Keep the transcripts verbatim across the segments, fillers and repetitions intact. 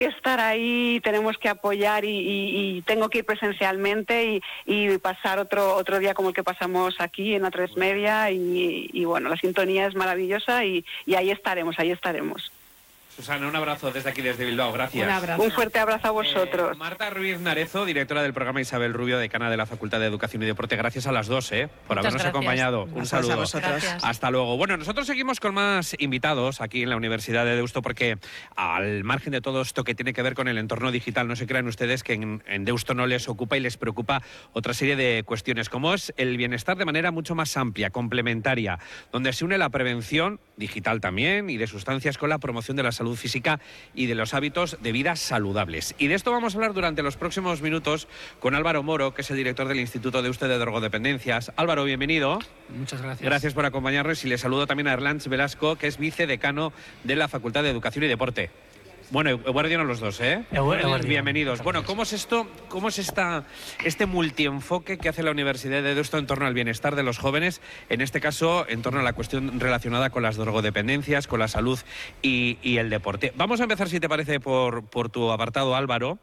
que estar ahí, tenemos que apoyar y, y, y tengo que ir presencialmente y, y pasar otro otro día como el que pasamos aquí en A tres Media y, y bueno, la sintonía es maravillosa y, y ahí estaremos, ahí estaremos. Susana, un abrazo desde aquí, desde Bilbao, gracias. Un abrazo. Un fuerte abrazo a vosotros. Eh, Marta Ruiz Narezo, directora del programa Isabel Rubio, decana de la Facultad de Educación y Deporte, gracias a las dos, ¿eh? por Muchas habernos gracias. acompañado. Un Gracias saludo. a vosotros. Hasta luego. Bueno, nosotros seguimos con más invitados aquí en la Universidad de Deusto porque al margen de todo esto que tiene que ver con el entorno digital, no se crean ustedes que en, en Deusto no les ocupa y les preocupa otra serie de cuestiones, como es el bienestar de manera mucho más amplia, complementaria, donde se une la prevención digital también y de sustancias con la promoción de la salud física y de los hábitos de vida saludables. Y de esto vamos a hablar durante los próximos minutos con Álvaro Moro, que es el director del Instituto Deusto de Drogodependencias. Álvaro, bienvenido. Muchas gracias. Gracias por acompañarnos y le saludo también a Erlanz Velasco, que es vicedecano de la Facultad de Educación y Deporte. Bueno, guardián a los dos, ¿eh? Eguardión. Bienvenidos. Bueno, ¿cómo es esto, cómo es esta, este multienfoque que hace la Universidad de Deusto en torno al bienestar de los jóvenes, en este caso en torno a la cuestión relacionada con las drogodependencias, con la salud y, y el deporte? Vamos a empezar, si te parece, por, por tu apartado, Álvaro,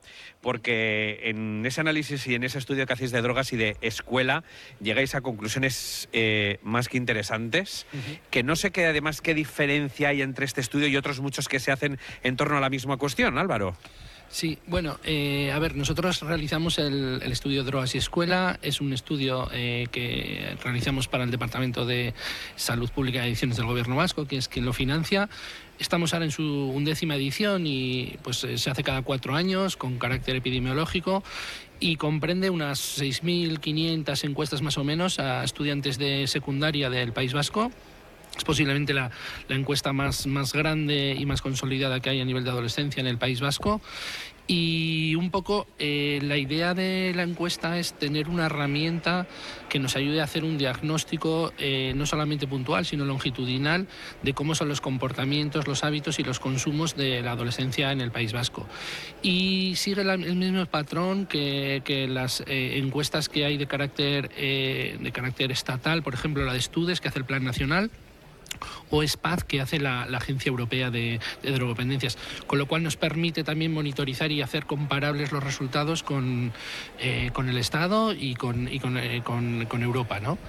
porque en ese análisis y en ese estudio que hacéis de drogas y de escuela llegáis a conclusiones eh, más que interesantes, uh-huh. que no sé qué, además, qué diferencia hay entre este estudio y otros muchos que se hacen en torno a la misma cuestión, Álvaro. Sí, bueno, eh, a ver, nosotros realizamos el, el estudio Drogas y Escuela. Es un estudio eh, que realizamos para el Departamento de Salud Pública y Adicciones del Gobierno Vasco, que es quien lo financia. Estamos ahora en su undécima edición y pues se hace cada cuatro años con carácter epidemiológico y comprende unas seis mil quinientas encuestas más o menos a estudiantes de secundaria del País Vasco. Es posiblemente la, la encuesta más, más grande y más consolidada que hay a nivel de adolescencia en el País Vasco. Y un poco eh, la idea de la encuesta es tener una herramienta que nos ayude a hacer un diagnóstico eh, no solamente puntual, sino longitudinal de cómo son los comportamientos, los hábitos y los consumos de la adolescencia en el País Vasco. Y sigue la, el mismo patrón que, que las eh, encuestas que hay de carácter, eh, de carácter estatal, por ejemplo la de Estudes, que hace el Plan Nacional, o SPAD, que hace la, la Agencia Europea de, de Drogodependencias, con lo cual nos permite también monitorizar y hacer comparables los resultados con, eh, con el Estado y con, y con, eh, con, con Europa, ¿no?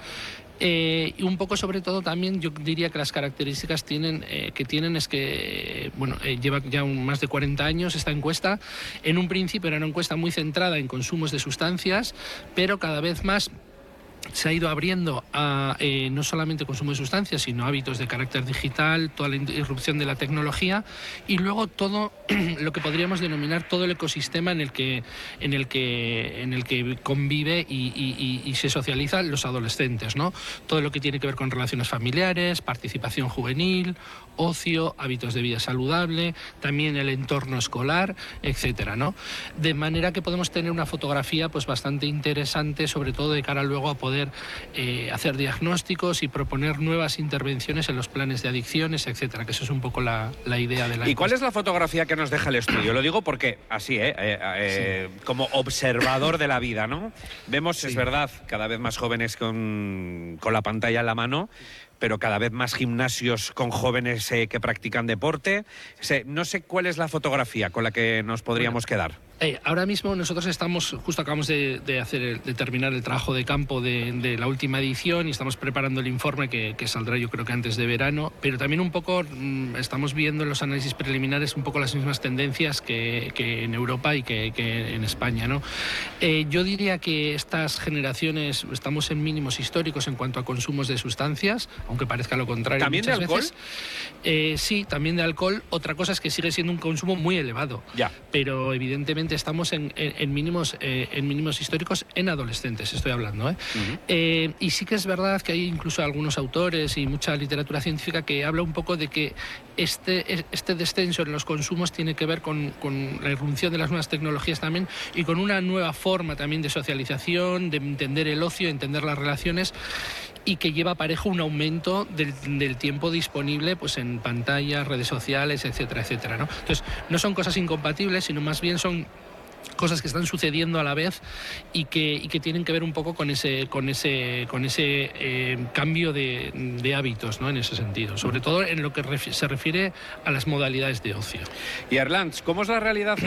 Eh, y un poco sobre todo también yo diría que las características tienen, eh, que tienen es que bueno, eh, lleva ya un, más de cuarenta años esta encuesta. En un principio era una encuesta muy centrada en consumos de sustancias, pero cada vez más se ha ido abriendo a eh, no solamente consumo de sustancias, sino hábitos de carácter digital, toda la irrupción de la tecnología y luego todo lo que podríamos denominar todo el ecosistema en el que, en el que, en el que convive y, y, y se socializan los adolescentes, ¿no? Todo lo que tiene que ver con relaciones familiares, participación juvenil, ocio, hábitos de vida saludable, también el entorno escolar, etcétera, ¿no? De manera que podemos tener una fotografía pues bastante interesante, sobre todo de cara luego a poder eh, hacer diagnósticos y proponer nuevas intervenciones en los planes de adicciones, etcétera, que eso es un poco la, la idea de la ¿Y encuesta. cuál es la fotografía que nos deja el estudio? Lo digo porque así, ¿eh? eh, eh sí. como observador de la vida, ¿no? Vemos, sí. es verdad, cada vez más jóvenes con, con la pantalla en la mano, pero cada vez más gimnasios con jóvenes eh, que practican deporte. O sea, no sé cuál es la fotografía con la que nos podríamos bueno. quedar. Eh, ahora mismo nosotros estamos, justo acabamos de, de, hacer el, de terminar el trabajo de campo de, de la última edición y estamos preparando el informe que, que saldrá yo creo que antes de verano, pero también un poco mmm, estamos viendo en los análisis preliminares un poco las mismas tendencias que, que en Europa y que, que en España, ¿no? Eh, yo diría que estas generaciones estamos en mínimos históricos en cuanto a consumos de sustancias, aunque parezca lo contrario. ¿También de alcohol? Veces. Eh, sí, también de alcohol. Otra cosa es que sigue siendo un consumo muy elevado, ya. pero evidentemente estamos en, en, en, mínimos, eh, en mínimos históricos en adolescentes, estoy hablando. ¿eh? Uh-huh. Eh, y sí que es verdad que hay incluso algunos autores y mucha literatura científica que habla un poco de que este, este descenso en los consumos tiene que ver con, con la irrupción de las nuevas tecnologías también y con una nueva forma también de socialización, de entender el ocio, entender las relaciones, y que lleva parejo un aumento del, del tiempo disponible pues en pantallas, redes sociales, etcétera, etcétera, ¿no? Entonces, no son cosas incompatibles, sino más bien son cosas que están sucediendo a la vez y que, y que tienen que ver un poco con ese, con ese, con ese eh, cambio de, de hábitos, ¿no? En ese sentido, sobre todo en lo que ref- se refiere a las modalidades de ocio. Y Erlanz, ¿cómo es la realidad